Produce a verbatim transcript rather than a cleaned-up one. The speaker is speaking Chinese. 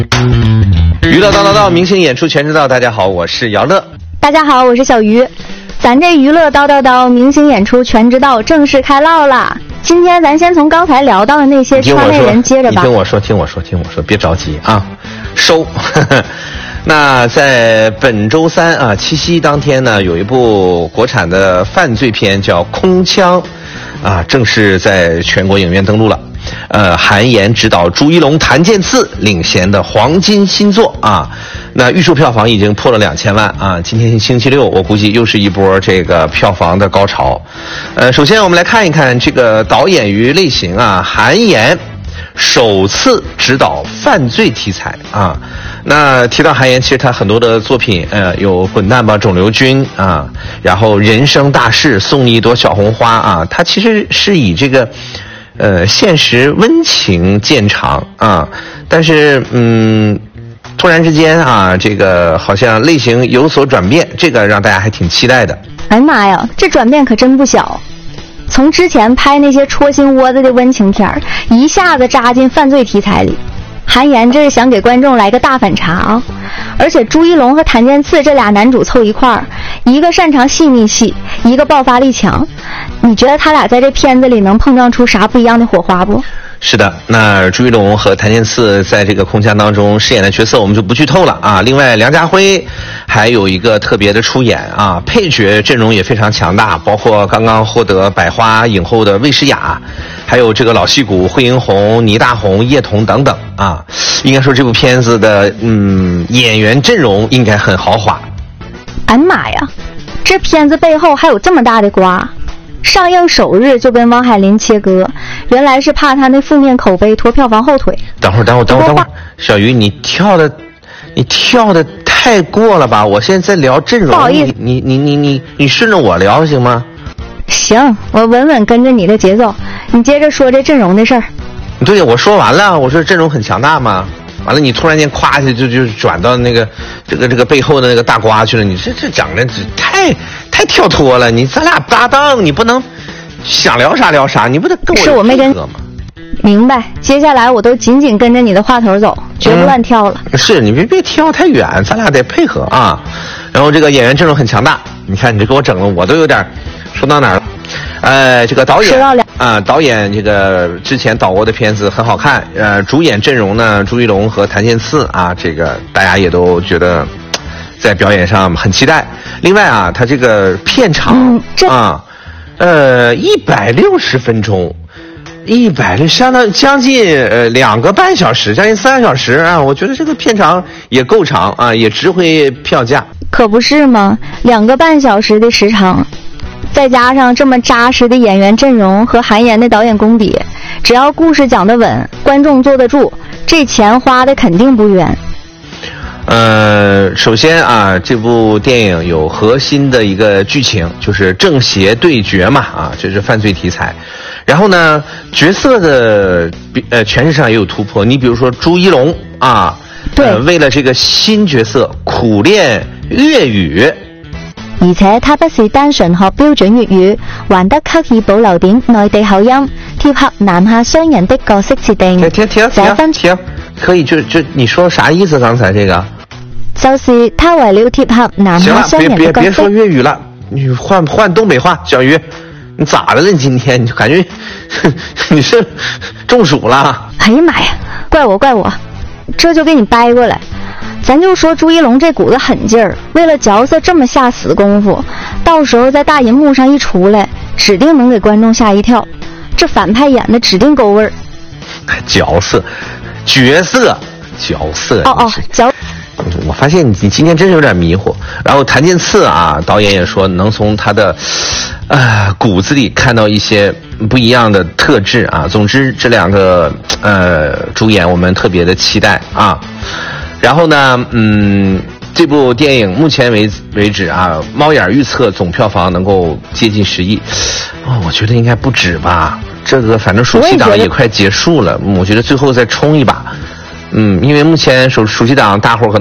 娱乐道道道，明星演出全知道。大家好，我是姚乐。 大家好，我是小鱼。咱这娱乐叨叨叨，明星演出全知道，正式开唠啦。今天咱先从刚才聊到的那些圈内人接着吧。 你听我说，听我说，听我说，别着急啊，收。那在本周三啊，七夕当天呢，有一部国产的犯罪片叫《空枪》，啊，正式在全国影院登陆了。呃，韩延执导，朱一龙、谭健次领衔的黄金新作啊。那预售票房已经破了两千万啊！今天星期六，我估计又是一波这个票房的高潮。呃，首先我们来看一看这个导演与类型啊，韩延首次执导犯罪题材啊。那提到韩延，其实他很多的作品，呃，有《滚蛋吧，肿瘤君》啊，然后《人生大事》，送你一朵小红花啊。他其实是以这个呃现实温情见长啊，但是嗯。突然之间啊，这个好像类型有所转变，这个让大家还挺期待的。 哎呀妈呀，这转变可真不小！从之前拍那些戳心窝子的温情片儿，一下子扎进犯罪题材里。韩延这是想给观众来个大反差啊！而且朱一龙和谭健次这俩男主凑一块儿，一个擅长细腻戏，一个爆发力强。你觉得他俩在这片子里能碰撞出啥不一样的火花不？ 是的，那朱一龙和谭健次在这个空枪当中饰演的角色我们就不剧透了啊。另外梁家辉还有一个特别的出演啊，配角阵容也非常强大，包括刚刚获得百花影后的魏诗雅，还有这个老戏骨惠英红、倪大红、叶童等等啊。应该说这部片子的嗯演员阵容应该很豪华。 哎妈呀，这片子背后还有这么大的瓜！上映首日就跟汪海林切割，原来是怕他那负面口碑拖票房后腿。 等会儿，等会儿，等会儿，等会儿，小鱼，你跳的，你跳的太过了吧？我现在在聊阵容， 不好意思， 你你你你你顺着我聊行吗？ 行，我稳稳跟着你的节奏，你接着说这阵容的事儿。 对，我说完了，我说阵容很强大嘛。完了，你突然间夸下就就转到那个这个这个背后的那个大瓜去了，你这这讲的太太跳脱了。你咱俩搭档，你不能想聊啥聊啥，你不得跟我是我没跟吗？ 明白，接下来我都紧紧跟着你的话头走，绝不乱跳了。 嗯、是你别别跳太远，咱俩得配合啊。然后这个演员阵容很强大，你看你这给我整了，我都有点说到哪儿了。呃，这个导演啊、呃，导演这个之前导过的片子很好看。呃，主演阵容呢，朱一龙和谭健次啊，这个大家也都觉得在表演上很期待。另外啊，他这个片长、嗯、啊，呃，一百六十分钟，一百六相当将近呃两个半小时，将近三个小时啊，我觉得这个片长也够长啊，也值回票价。 可不是吗？两个半小时的时长。再加上这么扎实的演员阵容和韩延的导演功底，只要故事讲得稳，观众坐得住，这钱花的肯定不冤。 呃，首先啊，这部电影有核心的一个剧情，就是正邪对决嘛，啊，这是犯罪题材。然后呢，角色的呃诠释上也有突破。你比如说朱一龙啊， 对、 呃，为了这个新角色苦练粤語。 而且他不是單純學標準粵語，還得刻意保留點內地口音，貼合南下商人的角色設定。 停停停停停，可以就就你說啥意思？剛才這個， 就是他為了貼合南下商人的角色。 行了，別別別說粵語了，你換換東北話。小魚，你咋的了？你今天你就感覺你是中暑了？ 哎呀媽呀，怪我怪我，這就給你掰過來。咱就說朱一龍這股子狠勁兒，為了角色這麼下死功夫，到時候在大銀幕上一出來，指定能給觀眾嚇一跳。這反派演的指定夠味兒。 角色，角色，角色。 哦哦，角。 我發現你你今天真是有點迷糊。然後譚健次啊，導演也說能從他的，呃骨子裡看到一些不一樣的特質啊。總之，這兩個呃主演我們特別的期待啊。然後呢，嗯，這部電影目前為為止啊，貓眼預測總票房能夠接近十億，哦，我覺得應該不止吧。這個反正暑期檔也快結束了，我覺得最後再衝一把。嗯，因為目前暑暑期檔大伙可能